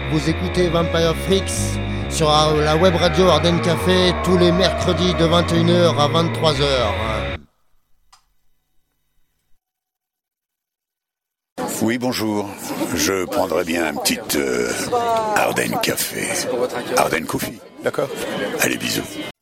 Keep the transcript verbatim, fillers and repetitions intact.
Vous écoutez Vampire Freaks sur la web radio Ardennes Café tous les mercredis de vingt et une heures à vingt-trois heures. Oui, bonjour. Je prendrais bien une petite euh, Ardennes Café. Ardennes Coffee, d'accord ? Allez, bisous.